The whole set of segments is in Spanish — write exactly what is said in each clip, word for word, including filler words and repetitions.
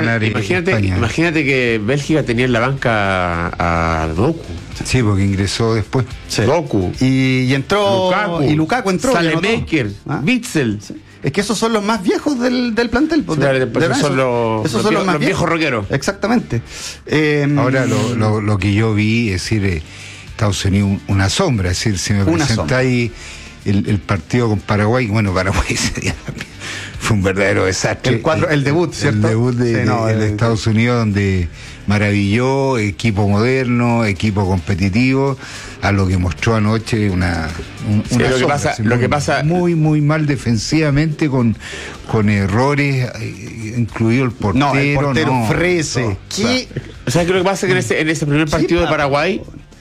ganar imagínate, España. Imagínate que Bélgica tenía en la banca a, a Doku. Sí, porque ingresó después. Sí. Doku. Y, y entró. Lukaku, y Lukaku entró. Salemaker, ¿Ah? Witzel. Sí. Es que esos son los más viejos del, del plantel. Sí, de, de, de, esos son los, esos los, son viejos, los más los viejos rockeros. Exactamente. Eh, Ahora, lo, lo, lo que yo vi, es decir, eh, Estados Unidos, una sombra. Es decir, si me presentáis el, el partido con Paraguay, bueno, Paraguay sería fue un verdadero desastre. El, cuatro, el debut, ¿cierto? El debut de, sí, no, de, de el, Estados Unidos, donde maravilló, equipo moderno, equipo competitivo, a lo que mostró anoche una, un, sí, una lo, sombra, que pasa, así, lo muy, que pasa muy muy mal defensivamente, con, con errores, incluido el portero. No, el portero no, ofrece. no, ¿Qué? O sea, que lo que pasa es que en ese, en ese primer partido sí, de Paraguay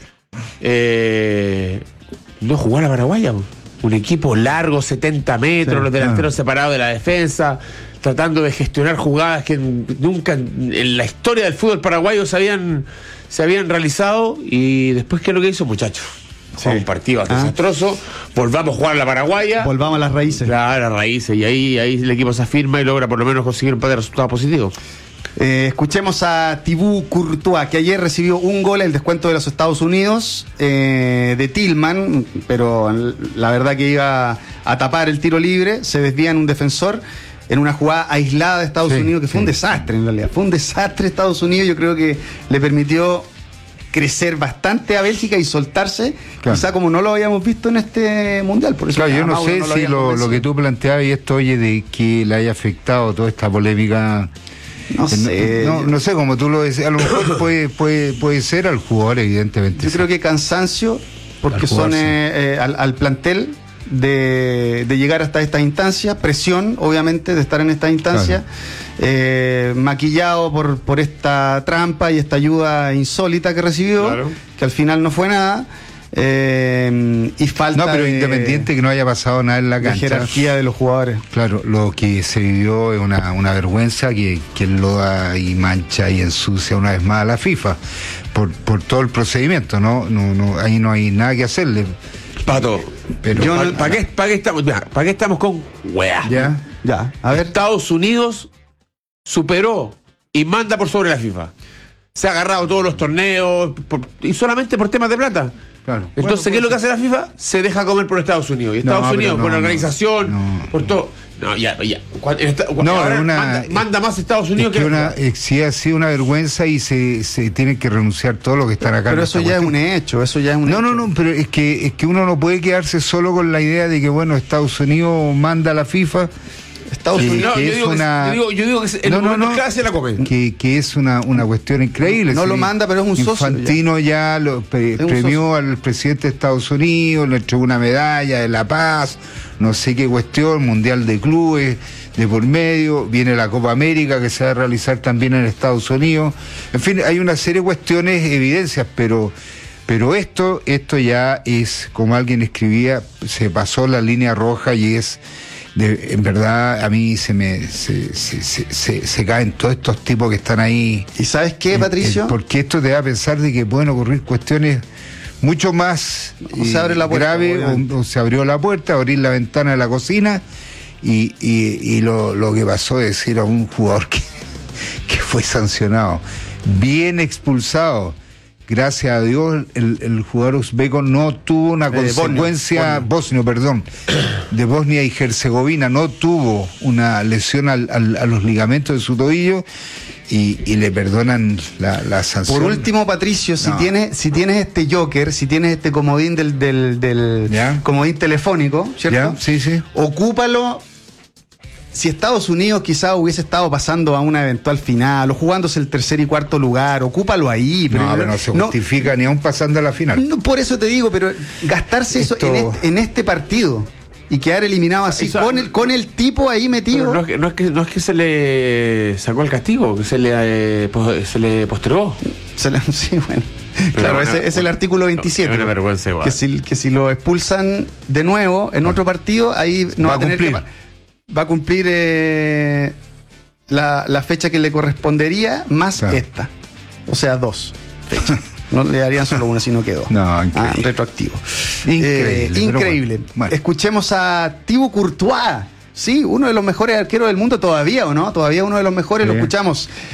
eh, no jugó a la paraguaya. Un equipo largo, setenta metros, sí, los delanteros ah. separados de la defensa, tratando de gestionar jugadas que nunca en la historia del fútbol paraguayo se habían, se habían realizado. Y después, ¿qué es lo que hizo, muchachos? Sí. Un partido ah. desastroso. Volvamos a jugar a la paraguaya. Volvamos a las raíces. Claro, a las raíces. Y ahí, ahí el equipo se afirma y logra por lo menos conseguir un par de resultados positivos. Eh, escuchemos a Thibaut Courtois, que ayer recibió un gol en el descuento de los Estados Unidos eh, de Tillman, pero la verdad que iba a tapar el tiro libre, se desvía en un defensor en una jugada aislada de Estados sí, Unidos, que fue sí. un desastre en realidad, fue un desastre Estados Unidos. Yo creo que le permitió crecer bastante a Bélgica y soltarse, claro. quizá como no lo habíamos visto en este mundial. Por eso claro, yo no Mauro sé no lo si lo, lo que tú planteabas y esto, oye, de que le haya afectado toda esta polémica. No sé. No, no, no sé, como tú lo decías, a lo mejor puede, puede, puede ser al jugador, evidentemente. Yo sí. creo que cansancio, porque son eh, eh, al, al plantel de, de llegar hasta estas instancias, presión, obviamente, de estar en esta instancia, claro. eh, maquillado por, por esta trampa y esta ayuda insólita que recibió, claro. que al final no fue nada. Eh, y falta no, pero de, independiente que no haya pasado nada en la cancha, la jerarquía de los jugadores. Claro, lo que se vivió es una, una vergüenza que, que lo da y mancha y ensucia una vez más a la FIFA por, por todo el procedimiento, ¿no? No, no, ahí no hay nada que hacerle. Pato, pero yo ¿para, no, ¿para, qué, para, qué estamos, ¿para qué estamos con weá? Ya, ya. A ver. Estados Unidos superó y manda por sobre la FIFA. Se ha agarrado todos los torneos por, y solamente por temas de plata. Claro. Entonces, bueno, ¿qué es lo que hace la FIFA? Se deja comer por Estados Unidos. Y Estados no, Unidos, no, por la organización, no, por todo. No, ya, ya. Esta, no, ahora una, manda, manda más Estados Unidos es que, que. Una, es, sí, ha sido una vergüenza y se, se tienen que renunciar todos los que están acá. Pero eso ya cuestión. es un hecho, eso ya es un no, hecho. No, no, no, pero es que, es que uno no puede quedarse solo con la idea de que, bueno, Estados Unidos manda a la FIFA. Estados que, Unidos, que yo, es digo una, que, yo, digo, yo digo que el no, no, no, se la come. Que, que es una, una cuestión increíble. No sí. lo manda, pero es un socio. Infantino ya, ya lo pre, premió al presidente de Estados Unidos, le entregó una medalla de la paz, no sé qué cuestión, mundial de clubes, de por medio, viene la Copa América que se va a realizar también en Estados Unidos. En fin, hay una serie de cuestiones, evidencias, pero... Pero esto, esto ya es, como alguien escribía, se pasó la línea roja y es, de, en verdad, a mí se me se, se, se, se, se caen todos estos tipos que están ahí. ¿Y sabes qué, Patricio? Eh, eh, porque esto te da a pensar de que pueden ocurrir cuestiones mucho más o se abre la puerta, graves, o, o se abrió la puerta, abrir la ventana de la cocina y, y, y lo, lo que pasó es decir a un jugador que, que fue sancionado, bien expulsado. Gracias a Dios, el, el jugador uzbeco no tuvo una eh, consecuencia, Bosnia, Bosnia, perdón, de Bosnia y Herzegovina, no tuvo una lesión al, al, a los ligamentos de su tobillo y, y le perdonan la, la sanción. Por último, Patricio, si, no. tienes, si tienes este joker, si tienes este comodín del, del, del comodín telefónico, ¿cierto? ¿Ya? Sí, sí. Ocúpalo. Si Estados Unidos quizás hubiese estado pasando a una eventual final o jugándose el tercer y cuarto lugar, ocúpalo ahí. Pero no, pero no se justifica no, ni aún pasando a la final. No, por eso te digo, pero gastarse Esto... eso en este, en este partido y quedar eliminado así, eso, con el con el tipo ahí metido. No es, que, no, es que, no es que se le sacó el castigo, que se le, eh, se le postergó. Se le, sí, bueno. Pero claro, bueno, ese es el artículo veintisiete. Es una vergüenza igual. Que si, que si lo expulsan de nuevo en otro partido, ahí no va, va a tener cumplir. que... Va a cumplir eh, la, la fecha que le correspondería más claro. esta. O sea, dos fechas. No le darían solo una, sino que dos. No, increíble. Ah, retroactivo. Increíble. Eh, increíble. Bueno, bueno. Escuchemos a Thibaut Courtois. Sí, uno de los mejores arqueros del mundo todavía, ¿o no? Todavía uno de los mejores, sí. Lo escuchamos.